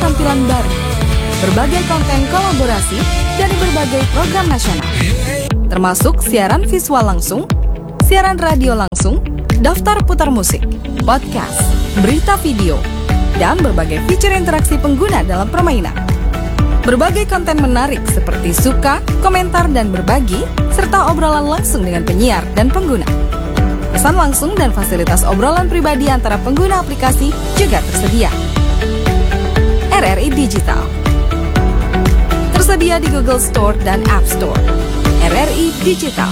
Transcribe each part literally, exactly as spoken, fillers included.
tampilan baru, berbagai konten kolaborasi dari berbagai program nasional, termasuk siaran visual langsung, siaran radio langsung, daftar putar musik, podcast, berita video, dan berbagai fitur interaksi pengguna dalam permainan. Berbagai konten menarik seperti suka, komentar, dan berbagi, serta obrolan langsung dengan penyiar dan pengguna. Pesan langsung dan fasilitas obrolan pribadi antara pengguna aplikasi juga tersedia. R R I Digital tersedia di Google Store dan App Store. R R I Digital.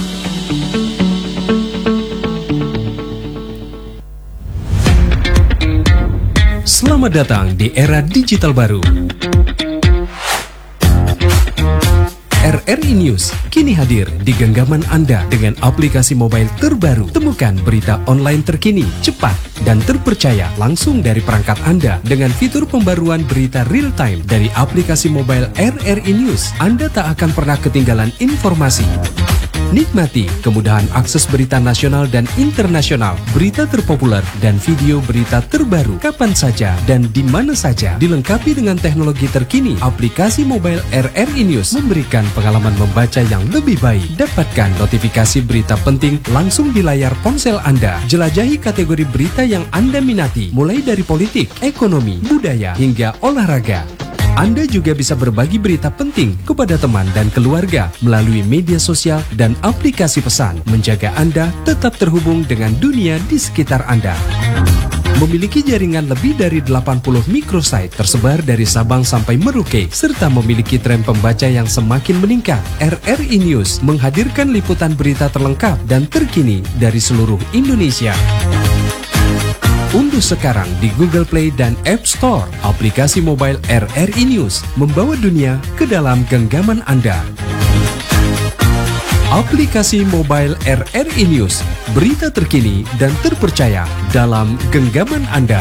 Selamat datang di era digital baru. R R I News kini hadir di genggaman Anda dengan aplikasi mobile terbaru. Temukan berita online terkini, cepat, dan terpercaya langsung dari perangkat Anda dengan fitur pembaruan berita real time dari aplikasi mobile R R I News. Anda tak akan pernah ketinggalan informasi. Nikmati kemudahan akses berita nasional dan internasional, berita terpopuler, dan video berita terbaru kapan saja dan di mana saja. Dilengkapi dengan teknologi terkini, aplikasi mobile R R I News memberikan pengalaman membaca yang lebih baik. Dapatkan notifikasi berita penting langsung di layar ponsel Anda. Jelajahi kategori berita yang Anda minati, mulai dari politik, ekonomi, budaya, hingga olahraga. Anda juga bisa berbagi berita penting kepada teman dan keluarga melalui media sosial dan aplikasi pesan, menjaga Anda tetap terhubung dengan dunia di sekitar Anda. Memiliki jaringan lebih dari delapan puluh microsite tersebar dari Sabang sampai Merauke, serta memiliki tren pembaca yang semakin meningkat. R R I News menghadirkan liputan berita terlengkap dan terkini dari seluruh Indonesia. Unduh sekarang di Google Play dan App Store aplikasi mobile R R I News, membawa dunia ke dalam genggaman Anda. Aplikasi mobile R R I News, berita terkini dan terpercaya dalam genggaman Anda.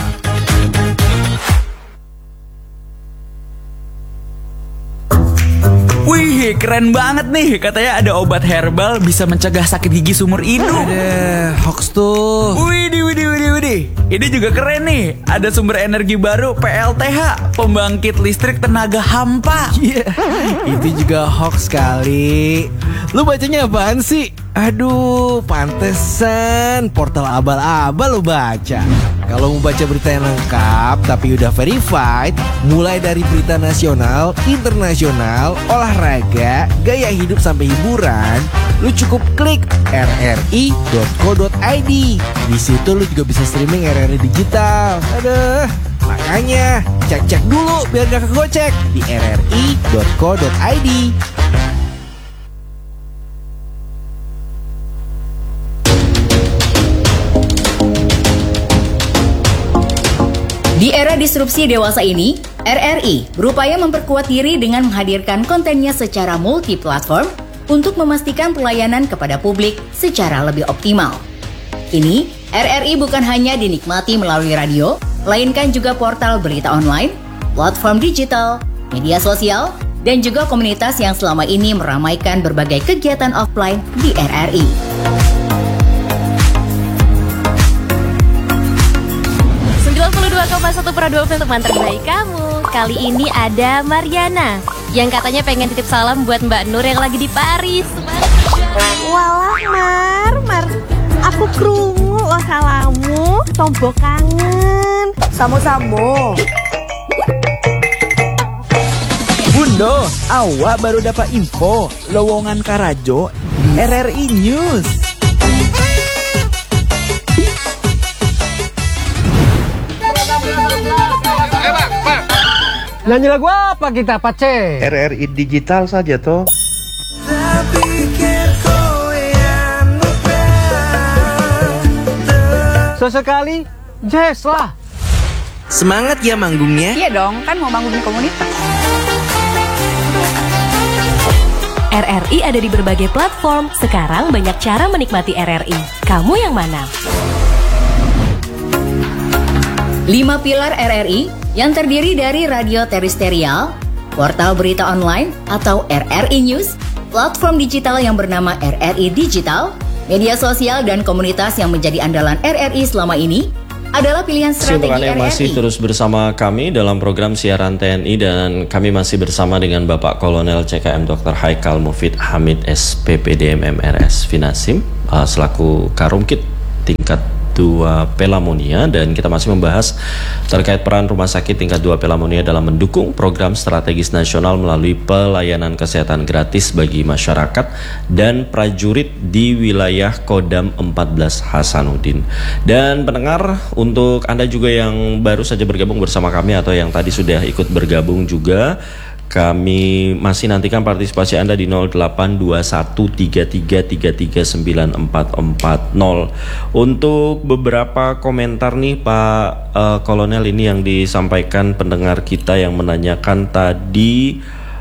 Wih, keren banget nih. Katanya ada obat herbal bisa mencegah sakit gigi seumur hidup. Ada hoax tuh. Widih, widih, widih, widih. Ini juga keren nih. Ada sumber energi baru P L T H, pembangkit listrik tenaga hampa. Iya, yeah, itu juga hoax kali. Lu bacanya apaan sih? Aduh, pantesan portal abal-abal lu baca. Kalau mau baca berita yang lengkap tapi udah verified, mulai dari berita nasional, internasional, olahraga, gaya hidup sampai hiburan, lu cukup klik r r i dot co dot i d. Di situ lu juga bisa streaming R R I Digital. Aduh, makanya cek-cek dulu biar gak kegocek di r r i dot co dot i d. Di era disrupsi dewasa ini, R R I berupaya memperkuat diri dengan menghadirkan kontennya secara multi-platform untuk memastikan pelayanan kepada publik secara lebih optimal. Kini, R R I bukan hanya dinikmati melalui radio, melainkan juga portal berita online, platform digital, media sosial, dan juga komunitas yang selama ini meramaikan berbagai kegiatan offline di R R I. sembilan puluh dua koma satu per dua untuk teman terbaik kamu. Kali ini ada Mariana yang katanya pengen titip salam buat Mbak Nur yang lagi di Paris. Walah Mar, Mar, aku krungu lo salamu, tombo kangen. Samo-samo. Bundo, awak baru dapat info lowongan Karajo di R R I News. Nyanyi lagu apa kita, Pace? R R I Digital saja toh. Sesekali, jazz lah. Semangat ya manggungnya. Iya dong, kan mau bangun komunitas. R R I ada di berbagai platform. Sekarang banyak cara menikmati R R I. Kamu yang mana? Lima pilar R R I yang terdiri dari radio terestrial, portal berita online atau R R I News, platform digital yang bernama R R I Digital, media sosial dan komunitas yang menjadi andalan R R I selama ini, adalah pilihan strategi Silakan yang R R I. masih terus bersama kami dalam program siaran T N I dan kami masih bersama dengan Bapak Kolonel C K M Doktor Haikal Mufid Hamid S P P D M M R S Finasim uh, selaku Karumkit tingkat dua Pelamonia, dan kita masih membahas terkait peran rumah sakit tingkat dua Pelamonia dalam mendukung program strategis nasional melalui pelayanan kesehatan gratis bagi masyarakat dan prajurit di wilayah Kodam empat belas Hasanuddin. Dan pendengar, untuk Anda juga yang baru saja bergabung bersama kami atau yang tadi sudah ikut bergabung juga, kami masih nantikan partisipasi Anda di nol delapan dua satu tiga tiga tiga tiga sembilan empat empat nol. Untuk beberapa komentar nih Pak uh, Kolonel, ini yang disampaikan pendengar kita yang menanyakan tadi,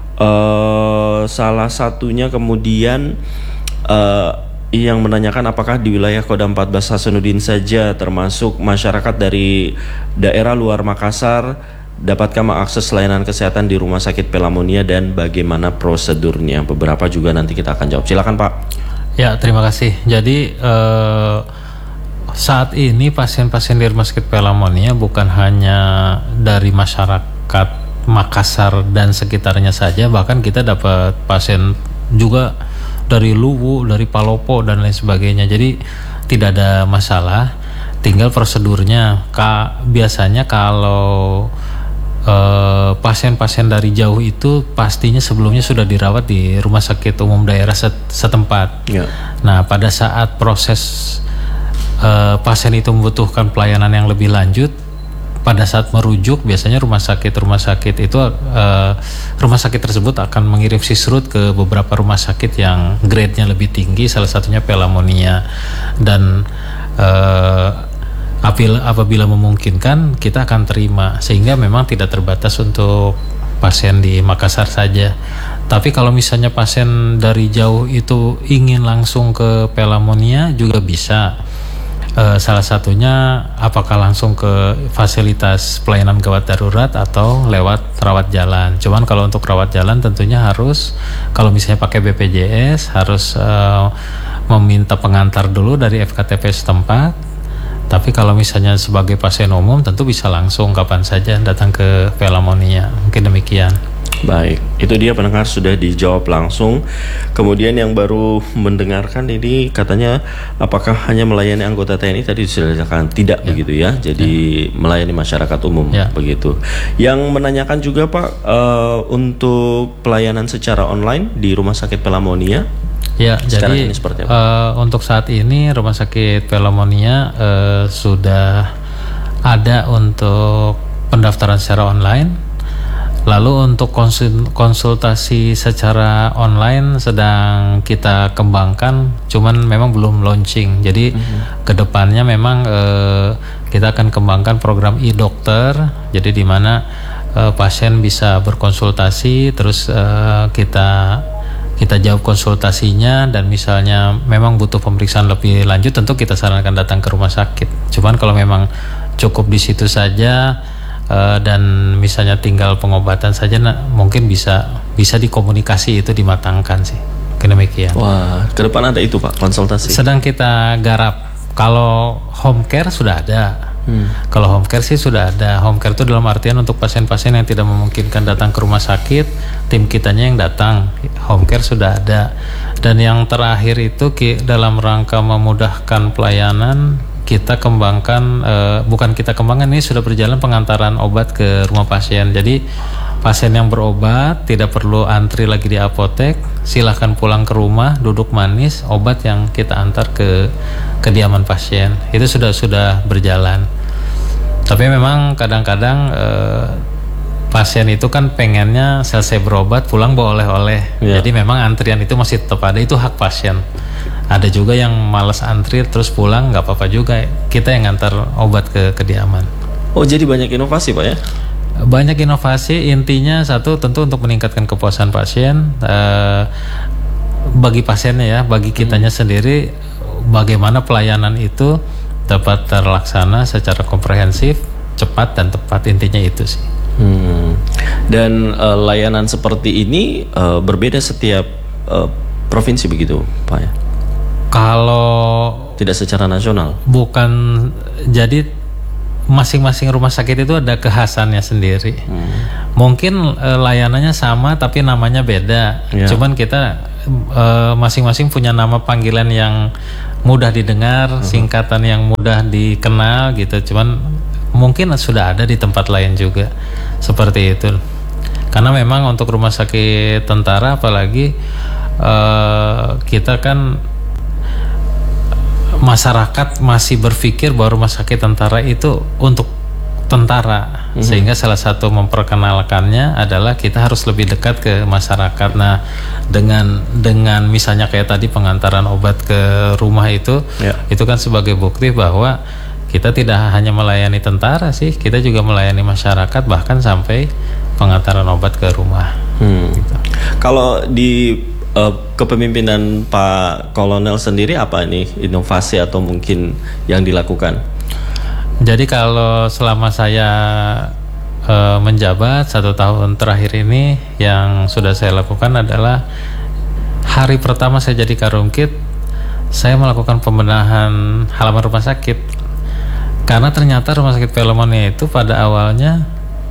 uh, salah satunya kemudian uh, yang menanyakan apakah di wilayah Kodam empat belas Hasanuddin saja termasuk masyarakat dari daerah luar Makassar dapatkah mengakses layanan kesehatan di Rumah Sakit Pelamonia dan bagaimana prosedurnya? Beberapa juga nanti kita akan jawab. Silakan Pak. Ya, terima kasih. Jadi eh, saat ini pasien-pasien di Rumah Sakit Pelamonia bukan hanya dari masyarakat Makassar dan sekitarnya saja, bahkan kita dapat pasien juga dari Luwu, dari Palopo dan lain sebagainya. Jadi tidak ada masalah. Tinggal prosedurnya. Ka, biasanya kalau Uh, pasien-pasien dari jauh itu pastinya sebelumnya sudah dirawat di rumah sakit umum daerah set- setempat. Ya. Nah, pada saat proses uh, pasien itu membutuhkan pelayanan yang lebih lanjut, pada saat merujuk biasanya rumah sakit rumah sakit itu uh, rumah sakit tersebut akan mengirim sisrut ke beberapa rumah sakit yang grade-nya lebih tinggi, salah satunya Pelamonia, dan uh, apabila memungkinkan kita akan terima, sehingga memang tidak terbatas untuk pasien di Makassar saja. Tapi kalau misalnya pasien dari jauh itu ingin langsung ke Pelamonia juga bisa. E, salah satunya apakah langsung ke fasilitas pelayanan gawat darurat atau lewat rawat jalan. Cuman kalau untuk rawat jalan tentunya harus, kalau misalnya pakai B P J S harus e, meminta pengantar dulu dari F K T P setempat. Tapi kalau misalnya sebagai pasien umum tentu bisa langsung kapan saja datang ke Pelamonia. Mungkin demikian. Baik, itu dia pendengar, sudah dijawab langsung. Kemudian yang baru mendengarkan ini katanya apakah hanya melayani anggota T N I, tadi sudah dikatakan tidak, ya. Begitu ya. Jadi ya. Melayani masyarakat umum, ya. Begitu. Yang menanyakan juga Pak, uh, untuk pelayanan secara online di Rumah Sakit Pelamonia. Ya, sekarang jadi uh, untuk saat ini Rumah Sakit Pelamonia uh, sudah ada untuk pendaftaran secara online. Lalu untuk konsul, konsultasi secara online sedang kita kembangkan, cuman memang belum launching. Jadi mm-hmm. kedepannya memang uh, kita akan kembangkan program e-dokter. Jadi di mana uh, pasien bisa berkonsultasi, terus uh, kita kita jawab konsultasinya, dan misalnya memang butuh pemeriksaan lebih lanjut tentu kita sarankan datang ke rumah sakit. Cuman kalau memang cukup di situ saja uh, dan misalnya tinggal pengobatan saja, nah, mungkin bisa bisa dikomunikasi, itu dimatangkan sih. Demikian. Wah, ke depan ada itu Pak, konsultasi. Sedang kita garap. Kalau home care sudah ada. Hmm. Kalau home care sih sudah ada. Home care itu dalam artian untuk pasien-pasien yang tidak memungkinkan datang ke rumah sakit, tim kitanya yang datang. Home care sudah ada. Dan yang terakhir itu dalam rangka memudahkan pelayanan, kita kembangkan, eh, bukan kita kembangkan, ini sudah berjalan pengantaran obat ke rumah pasien. Jadi pasien yang berobat tidak perlu antri lagi di apotek, silahkan pulang ke rumah, duduk manis, obat yang kita antar ke kediaman pasien. Itu sudah sudah berjalan. Tapi memang kadang-kadang eh, pasien itu kan pengennya selesai berobat pulang bawa oleh-oleh. Yeah. Jadi memang antrian itu masih tetap ada, itu hak pasien. Ada juga yang malas antri terus pulang, nggak apa-apa juga, kita yang ngantar obat ke kediaman. Oh, jadi banyak inovasi Pak ya? Banyak inovasi, intinya satu tentu untuk meningkatkan kepuasan pasien, eh, bagi pasiennya ya, bagi kitanya hmm. sendiri, bagaimana pelayanan itu dapat terlaksana secara komprehensif, cepat dan tepat, intinya itu sih. Hmm. Dan uh, layanan seperti ini uh, berbeda setiap uh, provinsi begitu Pak ya? Kalau tidak secara nasional? Bukan, jadi masing-masing rumah sakit itu ada kekhasannya sendiri. Hmm. Mungkin uh, layanannya sama tapi namanya beda. Yeah. Cuman kita uh, masing-masing punya nama panggilan yang mudah didengar, hmm. singkatan yang mudah dikenal gitu. Cuman mungkin sudah ada di tempat lain juga seperti itu. Karena memang untuk rumah sakit tentara apalagi uh, kita kan masyarakat masih berpikir bahwa rumah sakit tentara itu untuk tentara, mm-hmm. sehingga salah satu memperkenalkannya adalah kita harus lebih dekat ke masyarakat. Nah, dengan dengan misalnya kayak tadi pengantaran obat ke rumah itu, yeah. itu kan sebagai bukti bahwa kita tidak hanya melayani tentara sih, kita juga melayani masyarakat bahkan sampai pengantaran obat ke rumah. Hmm. Gitu. Kalau di Uh, kepemimpinan Pak Kolonel sendiri apa ini inovasi atau mungkin yang dilakukan? Jadi kalau selama saya uh, menjabat satu tahun terakhir ini, yang sudah saya lakukan adalah hari pertama saya jadi Karumkit, saya melakukan pembenahan halaman rumah sakit. Karena ternyata rumah sakit Pneumonia itu pada awalnya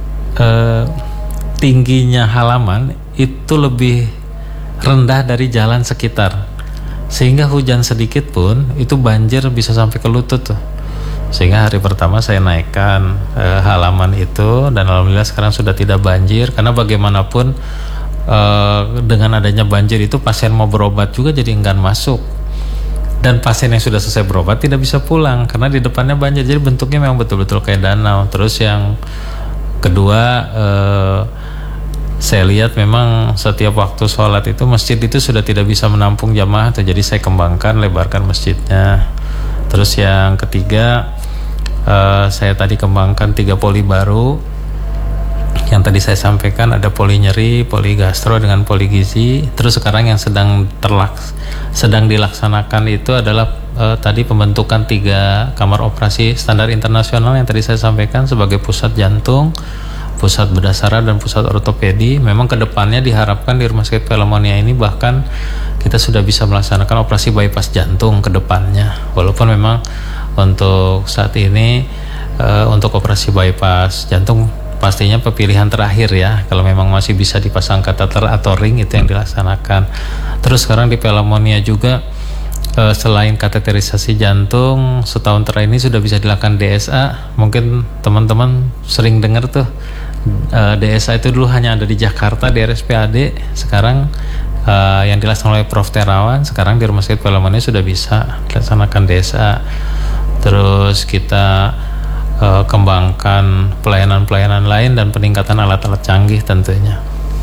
uh, tingginya halaman itu lebih rendah dari jalan sekitar, sehingga hujan sedikit pun itu banjir bisa sampai ke lutut tuh. Sehingga hari pertama saya naikkan eh, halaman itu, dan alhamdulillah sekarang sudah tidak banjir. Karena bagaimanapun eh, dengan adanya banjir itu pasien mau berobat juga jadi enggan masuk, dan pasien yang sudah selesai berobat tidak bisa pulang karena di depannya banjir. Jadi bentuknya memang betul-betul kayak danau. Terus yang kedua, eh, saya lihat memang setiap waktu sholat itu masjid itu sudah tidak bisa menampung jamaah tuh, jadi saya kembangkan, lebarkan masjidnya. Terus yang ketiga, uh, saya tadi kembangkan tiga poli baru. Yang tadi saya sampaikan ada poli nyeri, poli gastro dengan poli gizi. Terus sekarang yang sedang terlaks, sedang dilaksanakan itu adalah uh, tadi pembentukan tiga kamar operasi standar internasional yang tadi saya sampaikan sebagai pusat jantung, pusat bedah saraf, dan pusat ortopedi. Memang kedepannya diharapkan di rumah sakit Pneumonia ini bahkan kita sudah bisa melaksanakan operasi bypass jantung kedepannya. Walaupun memang untuk saat ini uh, untuk operasi bypass jantung pastinya pilihan terakhir ya. Kalau memang masih bisa dipasang kateter atau ring, itu yang dilaksanakan. Terus sekarang di Pneumonia juga uh, selain kateterisasi jantung, setahun terakhir ini sudah bisa dilakukan D S A. Mungkin teman-teman sering dengar tuh, uh, D S A itu dulu hanya ada di Jakarta di R S P A D. Sekarang uh, yang dilaksanakan oleh Profesor Terawan, sekarang di Rumah Sakit Pneumonia sudah bisa dilaksanakan D S A. Terus kita uh, kembangkan pelayanan-pelayanan lain dan peningkatan alat-alat canggih tentunya.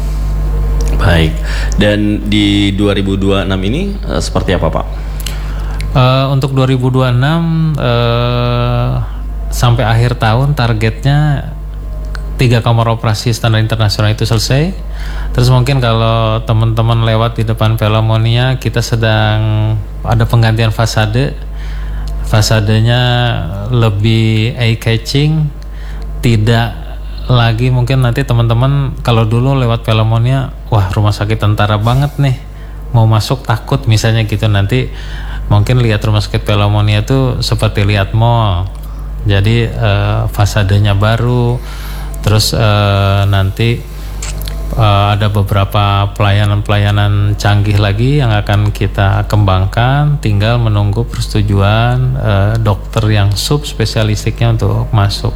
Baik. Dan di dua ribu dua puluh enam ini uh, seperti apa, Pak? Uh, untuk dua ribu dua puluh enam uh, sampai akhir tahun targetnya tiga kamar operasi standar internasional itu selesai. Terus mungkin kalau teman-teman lewat di depan Pneumonia, kita sedang ada penggantian fasade. Fasadenya lebih eye catching, tidak lagi mungkin nanti teman-teman kalau dulu lewat Pneumonia, wah rumah sakit tentara banget nih, mau masuk takut misalnya gitu. Nanti mungkin lihat rumah sakit Pneumonia itu seperti lihat mall. Jadi uh, fasadenya baru. Terus uh, nanti uh, ada beberapa pelayanan-pelayanan canggih lagi yang akan kita kembangkan. Tinggal menunggu persetujuan uh, dokter yang subspesialistiknya untuk masuk.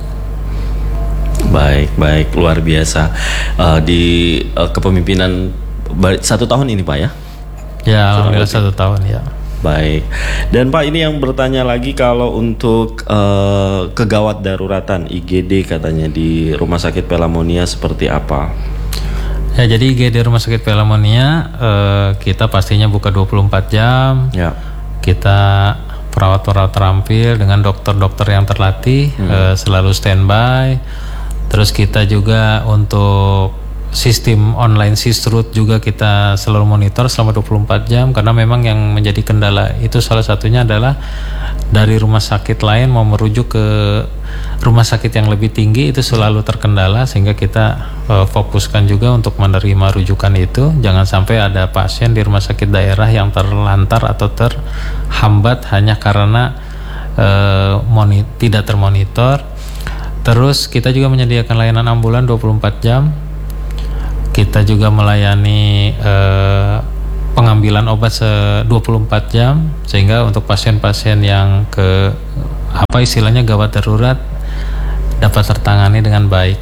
Baik, baik, luar biasa. Uh, di uh, kepemimpinan satu tahun ini, Pak ya? Ya, alhamdulillah satu tahun ya. Baik. Dan Pak, ini yang bertanya lagi, kalau untuk uh, kegawat daruratan I G D katanya di Rumah Sakit Pneumonia seperti apa? Ya, jadi I G D Rumah Sakit Pneumonia uh, kita pastinya buka dua puluh empat jam. Ya. Kita perawat-perawat terampil dengan dokter-dokter yang terlatih, hmm. uh, selalu standby. Terus kita juga untuk sistem online Sistrut juga kita selalu monitor selama dua puluh empat jam, karena memang yang menjadi kendala itu salah satunya adalah dari rumah sakit lain mau merujuk ke rumah sakit yang lebih tinggi itu selalu terkendala, sehingga kita uh, fokuskan juga untuk menerima rujukan itu. Jangan sampai ada pasien di rumah sakit daerah yang terlantar atau terhambat hanya karena uh, moni- tidak termonitor. Terus kita juga menyediakan layanan ambulan dua puluh empat jam. Kita juga melayani eh, pengambilan obat se dua puluh empat jam, sehingga untuk pasien-pasien yang ke apa istilahnya gawat darurat dapat tertangani dengan baik.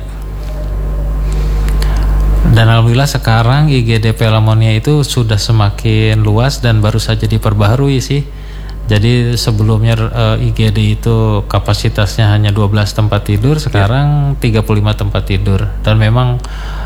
Dan alhamdulillah sekarang I G D Pneumonia itu sudah semakin luas dan baru saja diperbaharui sih. Jadi sebelumnya uh, I G D itu kapasitasnya hanya dua belas tempat tidur, sekarang tiga puluh lima tempat tidur. Dan memang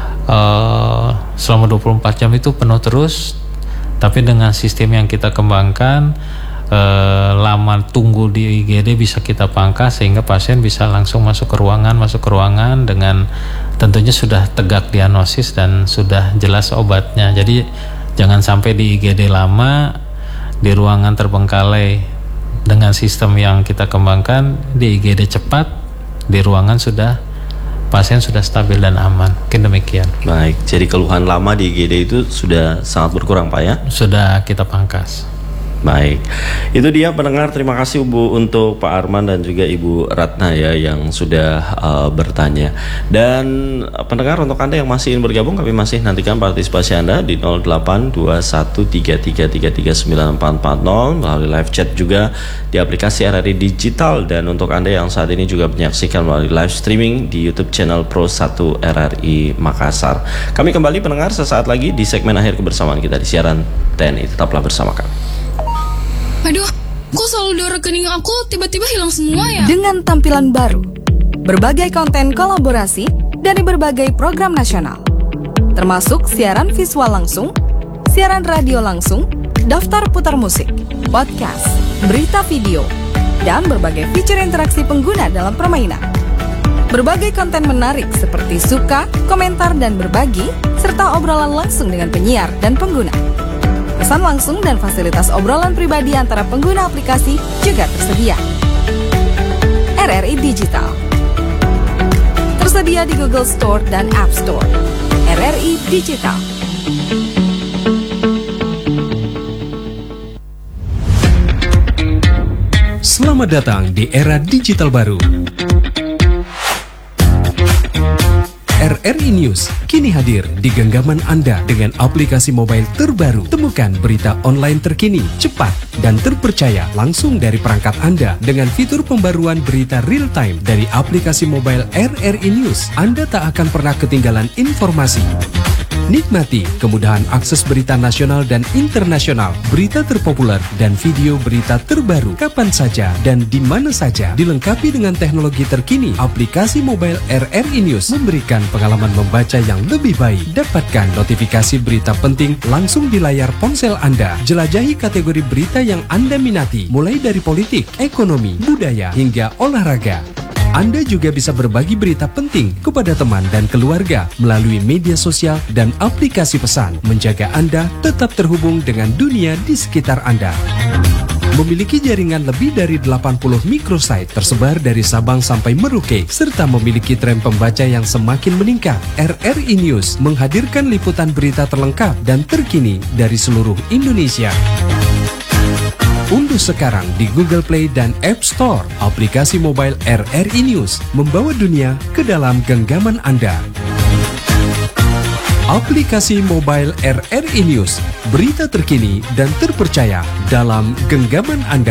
uh, selama dua puluh empat jam itu penuh terus. Tapi dengan sistem yang kita kembangkan, uh, lama tunggu di I G D bisa kita pangkas sehingga pasien bisa langsung masuk ke ruangan, masuk ke ruangan dengan tentunya sudah tegak diagnosis dan sudah jelas obatnya. Jadi jangan sampai di I G D lama, di ruangan terbengkalai. Dengan sistem yang kita kembangkan, di I G D cepat, di ruangan sudah pasien sudah stabil dan aman. Mungkin demikian. Baik, jadi keluhan lama di I G D itu sudah sangat berkurang Pak ya? Sudah kita pangkas. Baik, itu dia pendengar. Terima kasih Bu untuk Pak Arman dan juga Ibu Ratna ya yang sudah uh, bertanya. Dan uh, pendengar, untuk Anda yang masih ingin bergabung, kami masih nantikan partisipasi Anda di nol delapan dua satu tiga tiga tiga tiga sembilan empat empat nol melalui live chat juga di aplikasi R R I Digital. Dan untuk Anda yang saat ini juga menyaksikan melalui live streaming di YouTube channel Pro satu R R I Makassar. Kami kembali pendengar sesaat lagi di segmen akhir kebersamaan kita di siaran T N I. Tetaplah bersama kami. Aduh, kok saldo rekening aku tiba-tiba hilang semua ya? Dengan tampilan baru, berbagai konten kolaborasi dari berbagai program nasional, termasuk siaran visual langsung, siaran radio langsung, daftar putar musik, podcast, berita video, dan berbagai fitur interaksi pengguna dalam permainan. Berbagai konten menarik seperti suka, komentar, dan berbagi, serta obrolan langsung dengan penyiar dan pengguna. Pesan langsung dan fasilitas obrolan pribadi antara pengguna aplikasi juga tersedia. R R I Digital tersedia di Google Store dan App Store. R R I Digital. Selamat datang di era digital baru. R R I News kini hadir di genggaman Anda dengan aplikasi mobile terbaru. Temukan berita online terkini, cepat, dan terpercaya langsung dari perangkat Anda dengan fitur pembaruan berita real time dari aplikasi mobile R R I News. Anda tak akan pernah ketinggalan informasi. Nikmati kemudahan akses berita nasional dan internasional, berita terpopuler, dan video berita terbaru kapan saja dan di mana saja. Dilengkapi dengan teknologi terkini, aplikasi mobile R R I News memberikan pengalaman membaca yang lebih baik. Dapatkan notifikasi berita penting langsung di layar ponsel Anda. Jelajahi kategori berita yang Anda minati, mulai dari politik, ekonomi, budaya, hingga olahraga. Anda juga bisa berbagi berita penting kepada teman dan keluarga melalui media sosial dan aplikasi pesan, menjaga Anda tetap terhubung dengan dunia di sekitar Anda. Memiliki jaringan lebih dari delapan puluh microsite tersebar dari Sabang sampai Merauke, serta memiliki tren pembaca yang semakin meningkat. R R I News menghadirkan liputan berita terlengkap dan terkini dari seluruh Indonesia. Unduh sekarang di Google Play dan App Store aplikasi mobile R R I News, membawa dunia ke dalam genggaman Anda. Aplikasi mobile R R I News, berita terkini dan terpercaya dalam genggaman Anda.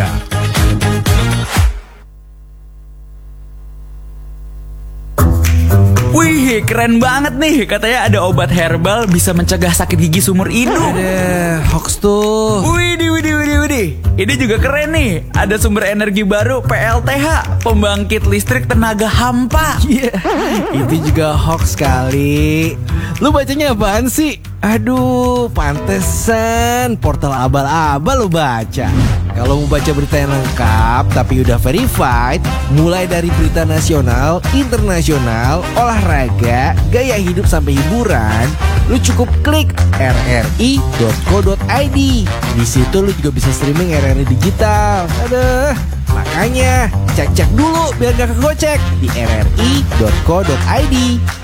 Wih, keren banget nih. Katanya ada obat herbal bisa mencegah sakit gigi seumur hidup. Ada hoax tuh. Widih, widih, widih, widih. Ini juga keren nih. Ada sumber energi baru P L T H, pembangkit listrik tenaga hampa. Iya, yeah, itu juga hoax kali. Lu bacanya apaan sih? Aduh, pantesan portal abal-abal lu baca. Kalau mau baca berita yang lengkap tapi udah verified, mulai dari berita nasional, internasional, olahraga, gaya hidup sampai hiburan, lu cukup klik r r i dot co dot i d. Di situ lu juga bisa streaming R R I Digital. Aduh, makanya cek-cek dulu biar gak kegocek di r r i dot co dot i d.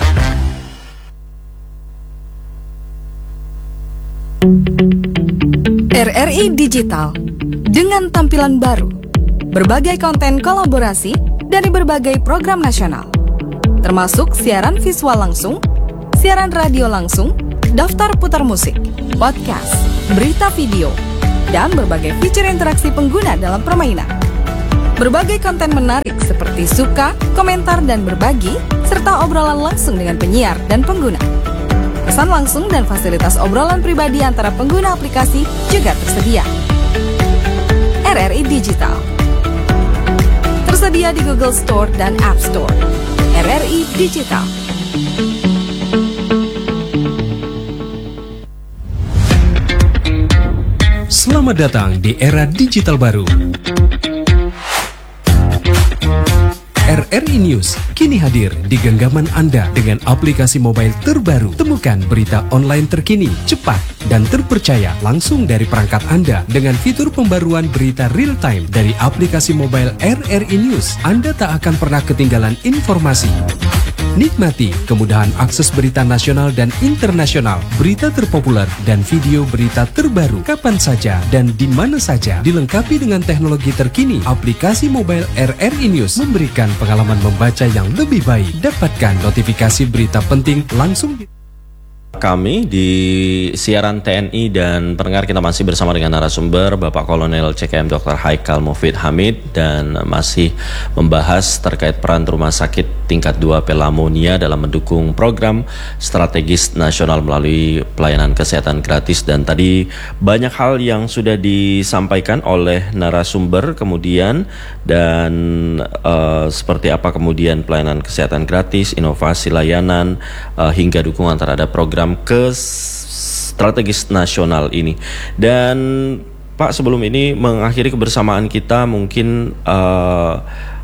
R R I Digital dengan tampilan baru, berbagai konten kolaborasi dari berbagai program nasional, termasuk siaran visual langsung, siaran radio langsung, daftar putar musik, podcast, berita video, dan berbagai fitur interaksi pengguna dalam permainan. Berbagai konten menarik seperti suka, komentar, dan berbagi, serta obrolan langsung dengan penyiar dan pengguna. Pesan langsung dan fasilitas obrolan pribadi antara pengguna aplikasi juga tersedia. R R I Digital tersedia di Google Store dan App Store. R R I Digital. Selamat datang di era digital baru. R R I News kini hadir di genggaman Anda dengan aplikasi mobile terbaru. Temukan berita online terkini, cepat, dan terpercaya langsung dari perangkat Anda dengan fitur pembaruan berita real time dari aplikasi mobile R R I News. Anda tak akan pernah ketinggalan informasi. Nikmati kemudahan akses berita nasional dan internasional, berita terpopuler, dan video berita terbaru kapan saja dan di mana saja. Dilengkapi dengan teknologi terkini, aplikasi mobile R R I News memberikan pengalaman membaca yang lebih baik. Dapatkan notifikasi berita penting langsung di kami di siaran T N I dan pendengar. Kita masih bersama dengan narasumber Bapak Kolonel C K M doktor Haikal Mufid Hamid dan masih membahas terkait peran rumah sakit tingkat dua Pelamonia dalam mendukung program strategis nasional melalui pelayanan kesehatan gratis. Dan tadi banyak hal yang sudah disampaikan oleh narasumber kemudian, dan uh, seperti apa kemudian pelayanan kesehatan gratis, inovasi layanan, uh, hingga dukungan terhadap program ke strategis nasional ini. Dan Pak, sebelum ini mengakhiri kebersamaan kita, mungkin uh,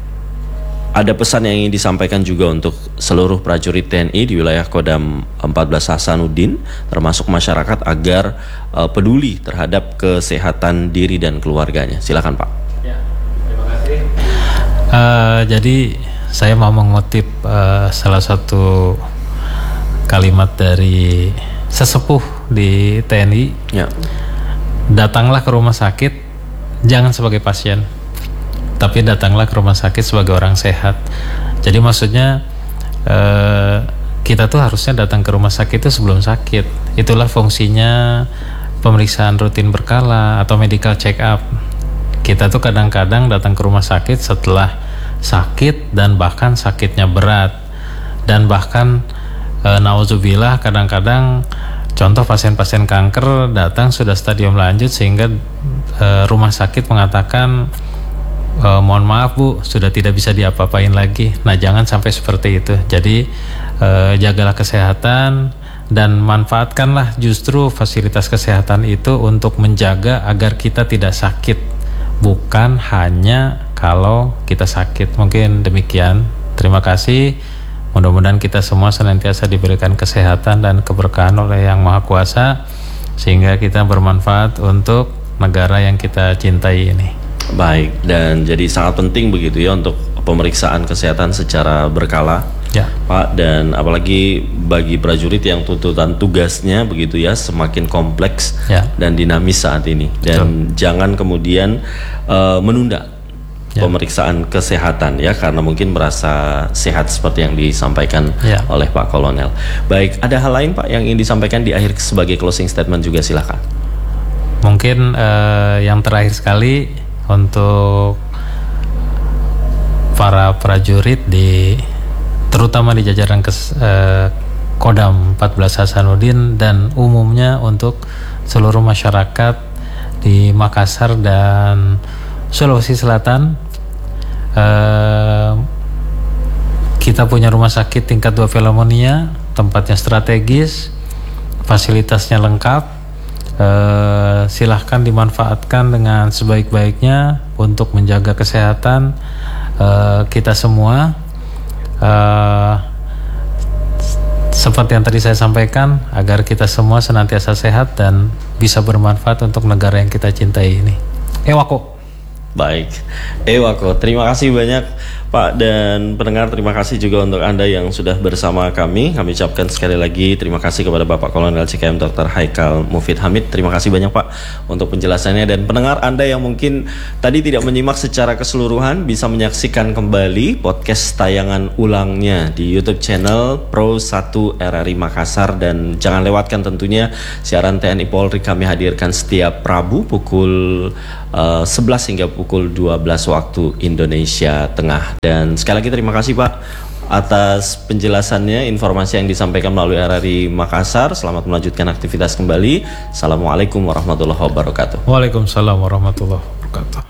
ada pesan yang ingin disampaikan juga untuk seluruh prajurit T N I di wilayah Kodam empat belas Hasanuddin, termasuk masyarakat, agar uh, peduli terhadap kesehatan diri dan keluarganya. Silakan Pak. Ya, terima kasih. Uh, jadi saya mau mengutip uh, salah satu kalimat dari sesepuh di T N I. Ya. Datanglah ke rumah sakit jangan sebagai pasien, tapi datanglah ke rumah sakit sebagai orang sehat. Jadi maksudnya eh, kita tuh harusnya datang ke rumah sakit itu sebelum sakit. Itulah fungsinya pemeriksaan rutin berkala atau medical check up. Kita tuh kadang-kadang datang ke rumah sakit setelah sakit dan bahkan sakitnya berat, dan bahkan E, nauzubillah kadang-kadang contoh pasien-pasien kanker datang sudah stadium lanjut sehingga e, rumah sakit mengatakan e, mohon maaf Bu, sudah tidak bisa diapa-apain lagi. Nah, jangan sampai seperti itu. Jadi e, jagalah kesehatan dan manfaatkanlah justru fasilitas kesehatan itu untuk menjaga agar kita tidak sakit, bukan hanya kalau kita sakit. Mungkin demikian. Terima kasih. Mudah-mudahan kita semua senantiasa diberikan kesehatan dan keberkahan oleh Yang Maha Kuasa, sehingga kita bermanfaat untuk negara yang kita cintai ini. Baik, dan jadi sangat penting begitu ya untuk pemeriksaan kesehatan secara berkala, ya Pak, dan apalagi bagi prajurit yang tuntutan tugasnya begitu ya semakin kompleks ya, dan dinamis saat ini. Dan betul, jangan kemudian uh, menunda ya, pemeriksaan kesehatan ya, karena mungkin merasa sehat seperti yang disampaikan ya oleh Pak Kolonel. Baik, ada hal lain Pak yang ingin disampaikan di akhir sebagai closing statement juga, silakan. Mungkin uh, yang terakhir sekali untuk para prajurit di terutama di jajaran kes, uh, Kodam empat belas Hasanuddin dan umumnya untuk seluruh masyarakat di Makassar dan Sulawesi Selatan. Uh, kita punya rumah sakit tingkat dua Pelamonia, tempatnya strategis, fasilitasnya lengkap. Uh, silahkan dimanfaatkan dengan sebaik-baiknya untuk menjaga kesehatan uh, kita semua. Uh, seperti yang tadi saya sampaikan, agar kita semua senantiasa sehat dan bisa bermanfaat untuk negara yang kita cintai ini. Ewako. Baik, Ewako, terima kasih banyak Pak dan pendengar, terima kasih juga untuk Anda yang sudah bersama kami. Kami ucapkan sekali lagi terima kasih kepada Bapak Kolonel C K M Doktor Haikal Mufid Hamid. Terima kasih banyak Pak untuk penjelasannya. Dan pendengar Anda yang mungkin tadi tidak menyimak secara keseluruhan, bisa menyaksikan kembali podcast tayangan ulangnya di YouTube channel Pro satu R R I Makassar. Dan jangan lewatkan tentunya siaran T N I Polri kami hadirkan setiap Rabu pukul uh, sebelas hingga pukul dua belas waktu Indonesia Tengah. Dan sekali lagi terima kasih Pak atas penjelasannya, informasi yang disampaikan melalui R R I Makassar. Selamat melanjutkan aktivitas kembali. Assalamualaikum warahmatullahi wabarakatuh. Waalaikumsalam warahmatullahi wabarakatuh.